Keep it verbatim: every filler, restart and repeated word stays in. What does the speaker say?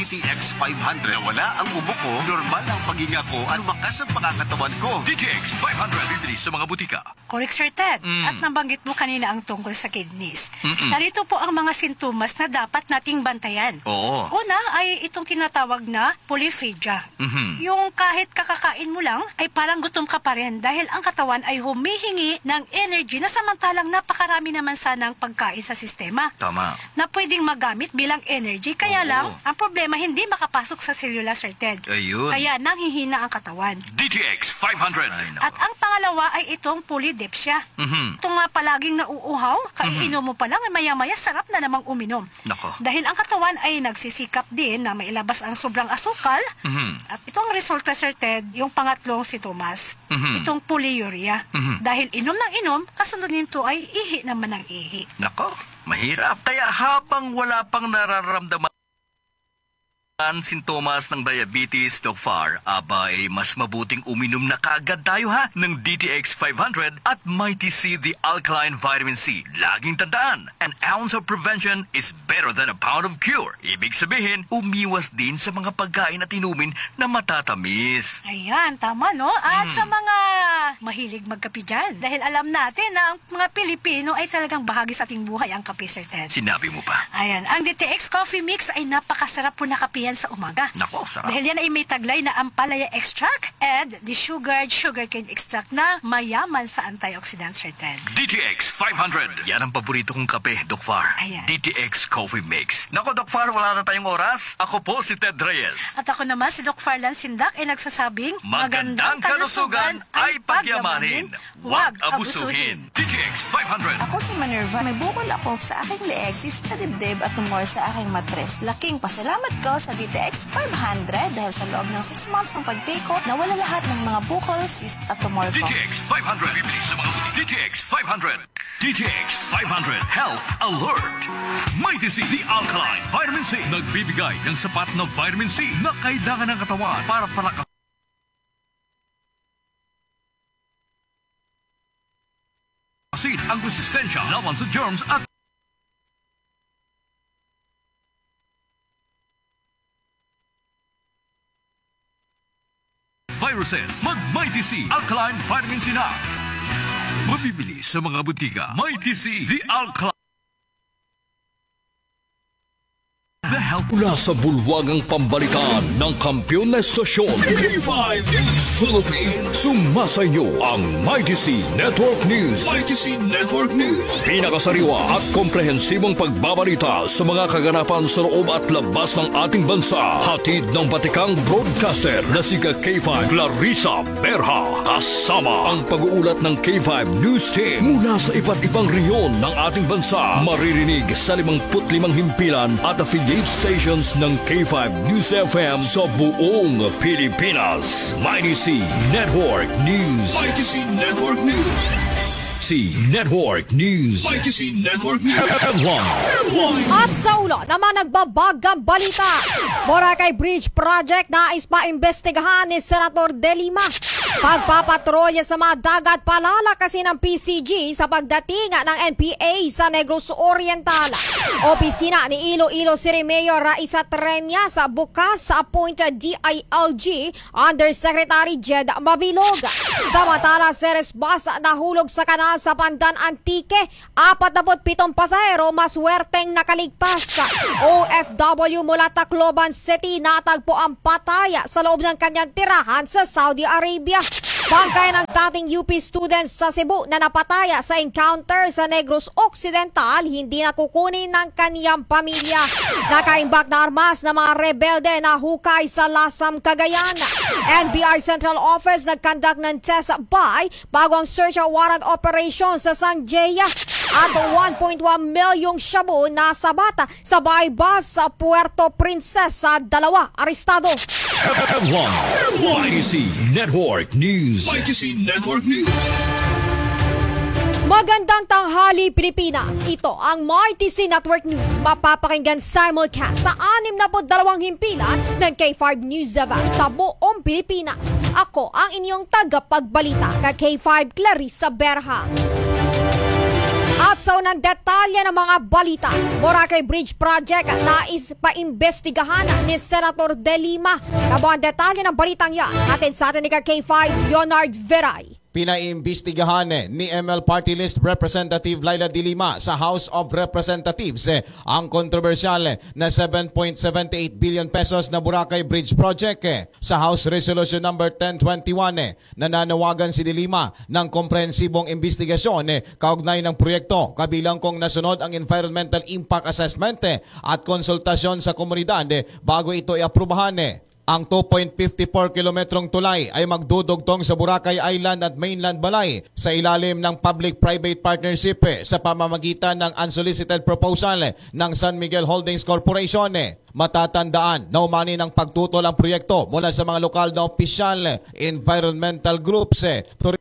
D T X five hundred. Nawala ang ubo ko, normal ang paghinga ko, at lumakas ang pangangatawan ko. D T X five hundred, bibili sa mga butika. Correct, Sir Ted. Mm. At nabanggit mo kanina ang tungkol sa kidneys. Mm-mm. Narito po ang mga sintomas na dapat nating bantayan. Oo. Una ay itong tinatawag na polyphagia. Mhm. Yung kahit kakakain mo lang ay parang gutom ka pa rin dahil ang katawan ay humihingi ng energy na samantalang napakarami naman sanang pagkain sa sistema Tama. na pwedeng magamit bilang energy. Kaya Oo. lang, ang problema hindi makapasok sa selula, Sir Ted. Ayun. Kaya nanghihina ang katawan. D T X five hundred. Ay, nako. At ang pangalawa ay itong polydipsia. Mhm. Ito nga palaging nauuhaw, kaiinom mo pa lang ay maya-maya sarap na namang uminom. Nako. Dahil ang katawan ay nagsisikap din na mailabas ang sobrang asukal. Mhm. At ito ang resulta, Sir Ted, yung pangatlong sintomas. Mhm. Itong polyuria. Mhm. Dahil inom ng inom, kasunod nito ay ihi naman ng ihi. Nako, mahirap. Kaya habang wala pang nararamdaman ang sintomas ng diabetes, Doc Far, aba ay mas mabuting uminom na kaagad tayo ha ng D T X five hundred at Mighty C, the Alkaline Vitamin C. Laging tandaan, an ounce of prevention is better than a pound of cure. Ibig sabihin, umiwas din sa mga pagkain at inumin na matatamis. Ayan, tama no? At Hmm. sa mga mahilig magkape dyan, dahil alam natin na ang mga Pilipino ay talagang bahagi sa ating buhay ang kape, Sir Ted. Sinabi mo pa. Ayan, ang D T X Coffee Mix ay napakasarap po na kape yan sa umaga. Nako, sarap. Dahil yan ay may taglay na ampalaya extract and desugared sugarcane extract na mayaman sa antioxidants, Sir Ted. D T X five hundred. Yan ang paborito kong kape, Doc Far. Ayan. D T X Coffee Mix. Nako, Doc Far, wala na tayong oras. Ako po si Ted Reyes. At ako naman, si Doc Farlan Sindak ay nagsasabing, Magandang kalusugan ay pagyamanin, huwag abusuhin. D T X five hundred. Ako si Minerva. May bukol ako sa aking leeg, cyst sa dibdib at tumor sa aking matres. Laking pasalamat ko sa D T X five hundred dahil sa loob ng six months ng pag-take ko, nawala lahat ng mga bukol, cyst at tumor D ko. T X five hundred. Bibili sa mga butik. D T X five hundred. D T X five hundred Health Alert. Mighty C, the Alkaline Vitamin C. Nagbibigay ng sapat na vitamin C na kailangan ng katawan para palakasin ang resistensya laban sa germs at viruses. Mag-Mighty C Alkaline Vitamin C na. Mabibili sa mga butika. Mighty C, the Alkaline. The Health. Mula sa bulwagang pambalikan ng kampiyon na estasyon, K five News Philippines. Sumasa inyo ang Mighty C Network News. Mighty C Network News. Pinakasariwa at komprehensibong pagbabalita sa mga kaganapan sa loob at labas ng ating bansa. Hatid ng batikang broadcaster na si K five Clarissa Berha. Kasama ang pag-uulat ng K five News Team mula sa iba't ibang reyon ng ating bansa. Maririnig sa limangput limang himpilan at affiliate stations ng K five News F M sa buong Pilipinas. Mighty C Network News. Mighty C Network News. C Network News. Mighty C Network News. Headline. At sa ulo naman nagbabagang balita. Boracay Bridge Project nais pa imbestigahan ni Senator De Lima. Pagpapatrolya sa mga dagat palalakasin ng P C G sa pagdating ng N P A sa Negros Oriental. Opisina ni Iloilo City Mayor Raisa Trenya sa bukas sa appointed D I L G Undersecretary Jed Mabilog. Samantala, Ceres Bus nahulog sa kanal sa Pandan Antique. apat na pitong pasahero maswerteng nakaligtas. O F W mula Tacloban City natagpo ang pataya sa loob ng kanyang tirahan sa Saudi Arabia. Bangkay ng dating U P students sa Cebu na napataya sa encounter sa Negros Occidental hindi nakukunin ng kaniyang pamilya. Nakaimbak na armas ng mga rebelde na hukay sa Lasam, Cagayan. N B I Central Office nagkandak ng test by bagong search warrant operation sa Sanjaya. At one point one milyong shabu na sabata sa bus sa Puerto Princesa, dalawa arestado. Mighty C Network News. Mighty C Network News. Magandang tanghali, Pilipinas. Ito ang Mighty C Network News. Mapapakinggan simulcast sa anim na dalawang himpilan ng K five News F M sa buong Pilipinas. Ako ang inyong tagapagbalita, ka K five Clarissa Berha. At sa unang detalye ng mga balita, Boracay Bridge Project nais paimbestigahan ni Senator De Lima. Kamo ang detalye ng balitang yan, atin sa atin ni K five Leonard Veray. Pinaimbestigahan ni M L Party List Representative Laila De Lima sa House of Representatives ang kontrobersyal na seven point seven eight billion pesos na Boracay Bridge Project. Sa House Resolution number ten twenty-one, nananawagan si De Lima ng komprehensibong investigasyon kaugnay ng proyekto, kabilang kong nasunod ang Environmental Impact Assessment at konsultasyon sa komunidad bago ito iaprubahan. Ang two point five four kilometrong tulay ay magdudugtong sa Boracay Island at Mainland Balay sa ilalim ng Public-Private Partnership sa pamamagitan ng unsolicited proposal ng San Miguel Holdings Corporation. Matatandaan na umani ng pagtutol ang proyekto mula sa mga lokal na opisyal, environmental groups,